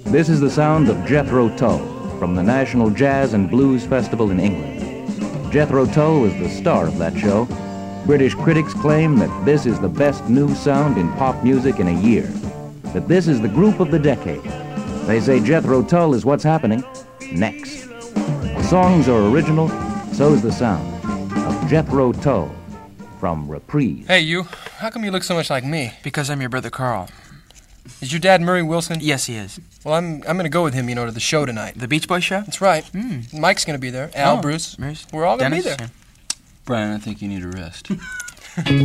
This is the sound of Jethro Tull from the National Jazz and Blues Festival in England. Jethro Tull is the star of that show. British critics claim that this is the best new sound in pop music in a year, that this is the group of the decade. They say Jethro Tull is what's happening next. The songs are original, so's the sound of Jethro Tull from Reprise. Hey, you. How come you look so much like me? Because I'm your brother Carl. Is your dad Murray Wilson? Yes, he is. Well, I'm going to go with him, to the show tonight. The Beach Boys show? That's right. Mike's going to be there. Al, Bruce. Bruce. We're all going to be Dennis, there. yeah. Brian, I think you need a rest.